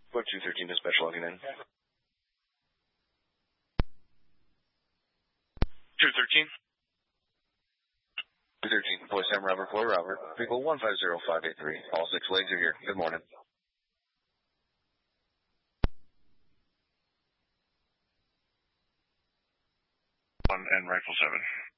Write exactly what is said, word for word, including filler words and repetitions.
Port two thirteen dispatch logging in. two thirteen. two thirteen, Boy Sam Robert, Boy Robert. People one five zero five eight three. All six legs are here. Good morning. One and rifle seven.